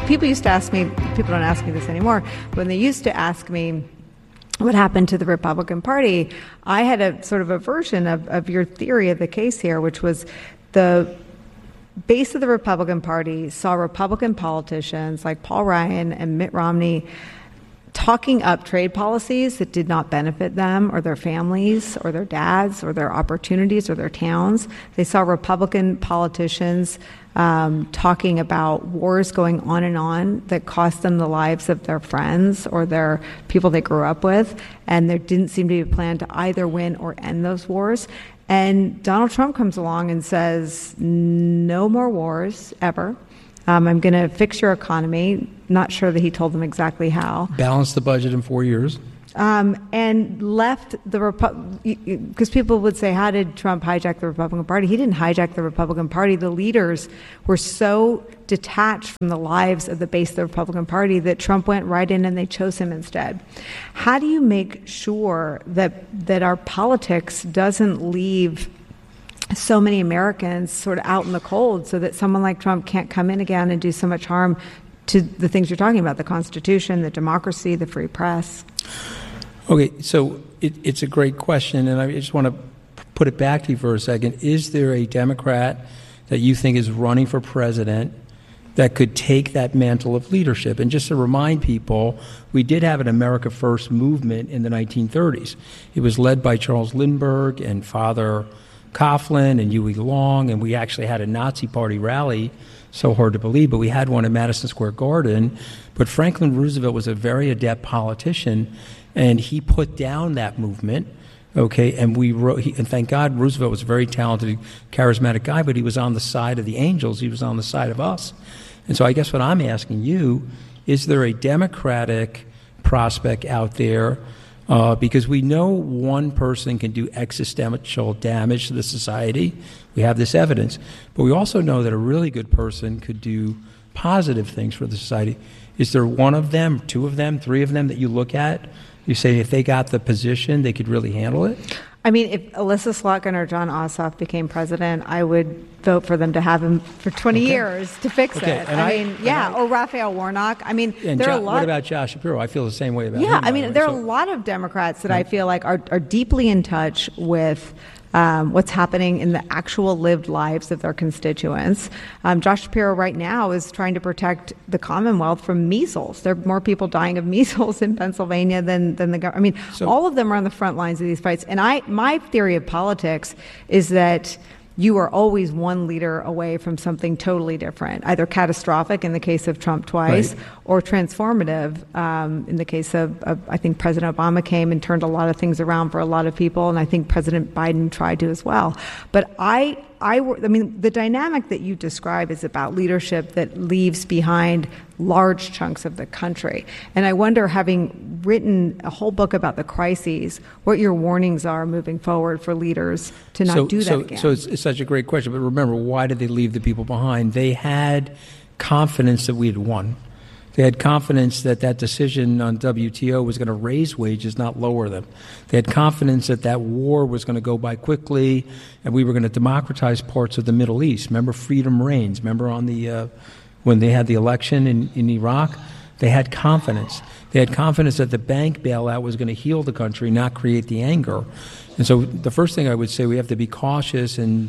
People used to ask me, people don't ask me this anymore, when they used to ask me what happened to the Republican Party, I had a sort of a version of your theory of the case here, which was the base of the Republican Party saw Republican politicians like Paul Ryan and Mitt Romney talking up trade policies that did not benefit them or their families or their dads or their opportunities or their towns. They saw Republican politicians talking about wars going on and on that cost them the lives of their friends or their people they grew up with, and there didn't seem to be a plan to either win or end those wars. And Donald Trump comes along and says, no more wars ever. I'm going to fix your economy. Not sure that he told them exactly how. Balance the budget in 4 years. And left the because people would say, how did Trump hijack the Republican Party? He didn't hijack the Republican Party. The leaders were so detached from the lives of the base of the Republican Party that Trump went right in and they chose him instead. How do you make sure that our politics doesn't leave so many Americans sort of out in the cold so that someone like Trump can't come in again and do so much harm to the things you're talking about, the Constitution, the democracy, the free press? Okay, so it's a great question, and I just want to put it back to you for a second. Is there a Democrat that you think is running for president that could take that mantle of leadership? And just to remind people, we did have an America First movement in the 1930s. It was led by Charles Lindbergh and Father Coughlin and Huey Long, and we actually had a Nazi Party rally, so hard to believe, but we had one in Madison Square Garden. But Franklin Roosevelt was a very adept politician, and he put down that movement, okay, and and thank God Roosevelt was a very talented, charismatic guy, but he was on the side of the angels, he was on the side of us. And so I guess what I'm asking you, is there a Democratic prospect out there? Because we know one person can do existential damage to the society. We have this evidence. But we also know that a really good person could do positive things for the society. Is there one of them, two of them, three of them that you look at? You say if they got the position, they could really handle it? I mean, if Alyssa Slotkin or John Ossoff became president, I would vote for them to have him for 20 years to fix it. Or Raphael Warnock. I mean, there are a lot. What about Josh Shapiro? I feel the same way about him. Yeah, I mean, there are a lot of Democrats that I feel like are deeply in touch with what's happening in the actual lived lives of their constituents. Josh Shapiro right now is trying to protect the Commonwealth from measles. There are more people dying of measles in Pennsylvania than the government. I mean, all of them are on the front lines of these fights. And my theory of politics is that you are always one leader away from something totally different, either catastrophic in the case of Trump twice, right, or transformative in the case of I think President Obama came and turned a lot of things around for a lot of people, and I think President Biden tried to as well. But I mean, the dynamic that you describe is about leadership that leaves behind large chunks of the country. And I wonder, having written a whole book about the crises, what your warnings are moving forward for leaders to not do that again. So it's such a great question. But remember, why did they leave the people behind? They had confidence that we had won. They had confidence that that decision on WTO was going to raise wages, not lower them. They had confidence that that war was going to go by quickly, and we were going to democratize parts of the Middle East. Remember Freedom Reigns? Remember on the when they had the election in Iraq? They had confidence. They had confidence that the bank bailout was going to heal the country, not create the anger. And so the first thing I would say, we have to be cautious and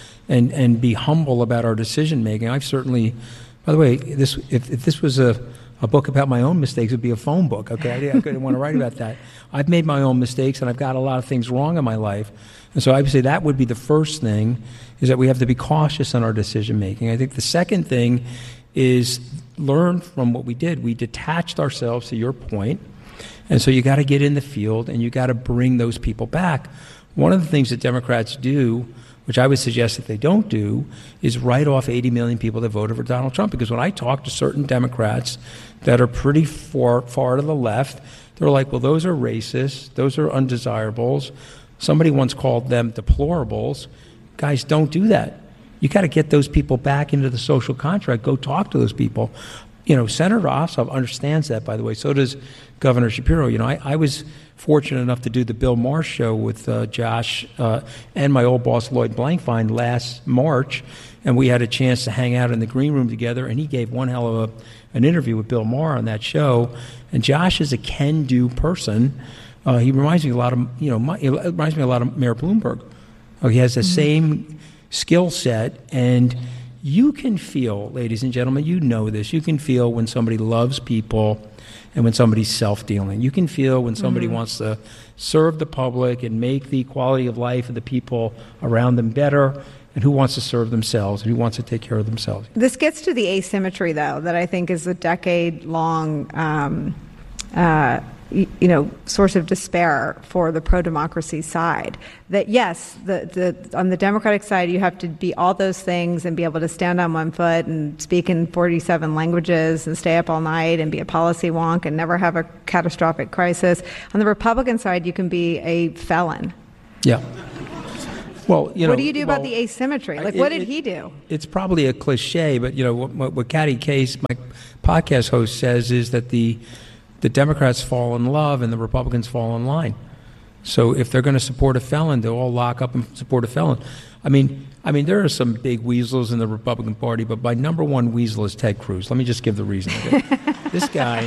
be humble about our decision making. I've certainly. By the way, if this was a book about my own mistakes, it would be a phone book, okay? I couldn't want to write about that. I've made my own mistakes, and I've got a lot of things wrong in my life. And so I would say that would be the first thing, is that we have to be cautious in our decision-making. I think the second thing is learn from what we did. We detached ourselves, to your point, and so you got to get in the field, and you got to bring those people back. One of the things that Democrats do, which I would suggest that they don't do, is write off 80 million people that voted for Donald Trump. Because when I talk to certain Democrats that are pretty far to the left, they're like, well, those are racist, those are undesirables. Somebody once called them deplorables. Guys, don't do that. You got to get those people back into the social contract. Go talk to those people. Senator Ossoff understands that, by the way. So does Governor Shapiro. I was fortunate enough to do the Bill Maher show with Josh and my old boss, Lloyd Blankfein, last March, and we had a chance to hang out in the green room together, and he gave one hell of an interview with Bill Maher on that show. And Josh is a can-do person. He reminds me a lot of, it reminds me a lot of Mayor Bloomberg. He has the same skill set, and you can feel, ladies and gentlemen, you know this, you can feel when somebody loves people and when somebody's self-dealing. You can feel when somebody wants to serve the public and make the quality of life of the people around them better, and who wants to serve themselves and who wants to take care of themselves. This gets to the asymmetry, though, that I think is a decade-long source of despair for the pro-democracy side. That yes, on the Democratic side, you have to be all those things and be able to stand on one foot and speak in 47 languages and stay up all night and be a policy wonk and never have a catastrophic crisis. On the Republican side, you can be a felon. Yeah. Well, what do you do about the asymmetry? What did he do? It's probably a cliche, but what Katty Case, my podcast host, says is that the Democrats fall in love and the Republicans fall in line. So if they're going to support a felon, they'll all lock up and support a felon. I mean, there are some big weasels in the Republican Party, but my number one weasel is Ted Cruz. Let me just give the reason. This guy.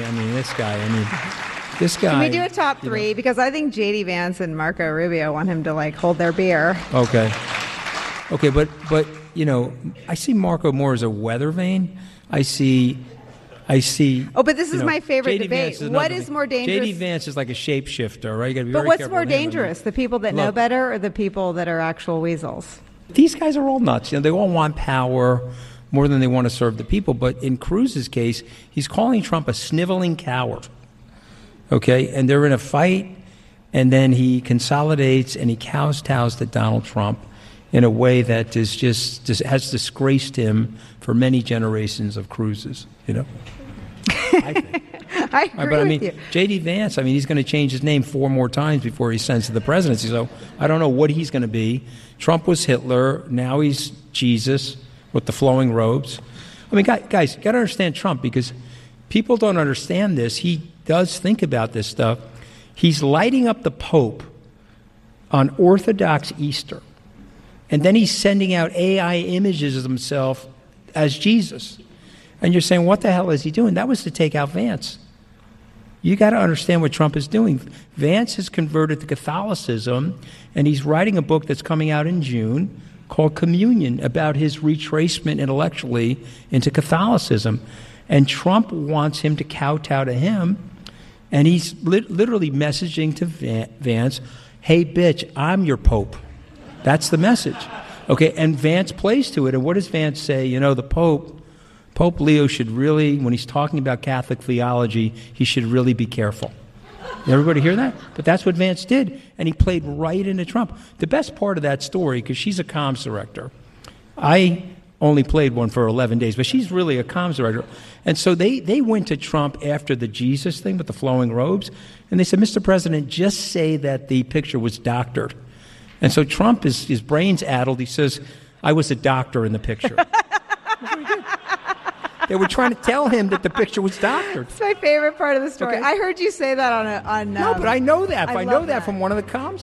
Can we do a top three? Because I think J.D. Vance and Marco Rubio want him to hold their beer. Okay, but I see Marco more as a weather vane. I see. Oh, but this is my favorite debate. What is more dangerous? J.D. Vance is like a shapeshifter, right? You gotta be but very what's careful more dangerous, the people that know better or the people that are actual weasels? These guys are all nuts. They all want power more than they want to serve the people. But in Cruz's case, he's calling Trump a sniveling coward. Okay? And they're in a fight, and then he consolidates and he kowtows to Donald Trump in a way that is just has disgraced him for many generations of Cruzes, I think. I agree with you. J.D. Vance, he's going to change his name 4 more times before he ascends to the presidency, so I don't know what he's going to be. Trump was Hitler. Now he's Jesus with the flowing robes. Guys, you got to understand Trump, because people don't understand this. He does think about this stuff. He's lighting up the Pope on Orthodox Easter. And then he's sending out AI images of himself as Jesus. And you're saying, what the hell is he doing? That was to take out Vance. You got to understand what Trump is doing. Vance has converted to Catholicism, and he's writing a book that's coming out in June called Communion, about his retracement intellectually into Catholicism. And Trump wants him to kowtow to him, and he's literally messaging to Vance, hey, bitch, I'm your Pope. That's the message. Okay, and Vance plays to it. And what does Vance say? The Pope Leo should really, when he's talking about Catholic theology, he should really be careful. Everybody hear that? But that's what Vance did, and he played right into Trump. The best part of that story, because she's a comms director, I only played one for 11 days, but she's really a comms director. And so they went to Trump after the Jesus thing with the flowing robes, and they said, Mr. President, just say that the picture was doctored. And so Trump, his brain's addled. He says, I was a doctor in the picture. They were trying to tell him that the picture was doctored. It's my favorite part of the story. Okay. I heard you say that on No, but I know that. I know that from one of the comms